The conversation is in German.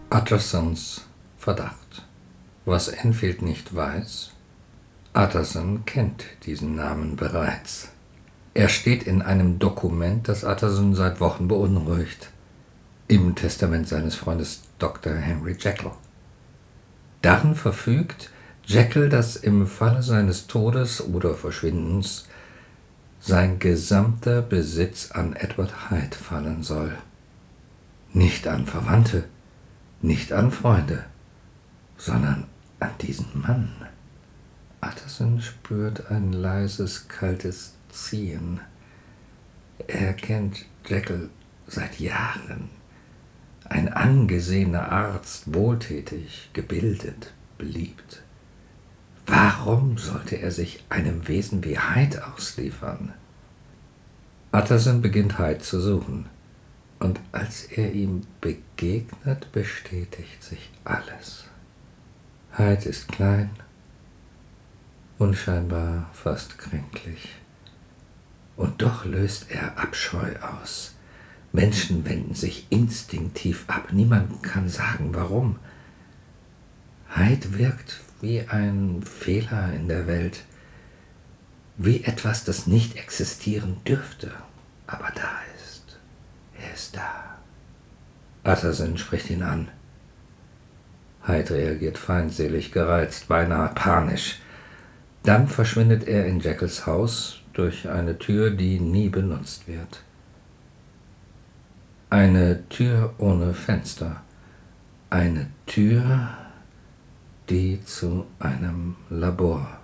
Uttersons Verdacht. Was Enfield nicht weiß: Utterson kennt diesen Namen bereits. Er steht in einem Dokument, das Utterson seit Wochen beunruhigt, im Testament seines Freundes Dr. Henry Jekyll. Darin verfügt Jekyll, dass im Falle seines Todes oder Verschwindens sein gesamter Besitz an Edward Hyde fallen soll. Nicht an Verwandte, nicht an Freunde, sondern an diesen Mann. Utterson spürt ein leises, kaltes Ziehen. Er kennt Jekyll seit Jahren. Ein angesehener Arzt, wohltätig, gebildet, beliebt. Warum sollte er sich einem Wesen wie Hyde ausliefern? Utterson beginnt Hyde zu suchen, und als er ihm begegnet, bestätigt sich alles. Hyde ist klein, unscheinbar, fast kränklich. Und doch löst er Abscheu aus. Menschen wenden sich instinktiv ab. Niemand kann sagen, warum. Hyde wirkt wie ein Fehler in der Welt, wie etwas, das nicht existieren dürfte, aber da ist. Er ist da. Utterson spricht ihn an. Hyde reagiert feindselig, gereizt, beinahe panisch. Dann verschwindet er in Jekylls Haus durch eine Tür, die nie benutzt wird. Eine Tür ohne Fenster. Eine Tür, die zu einem Labor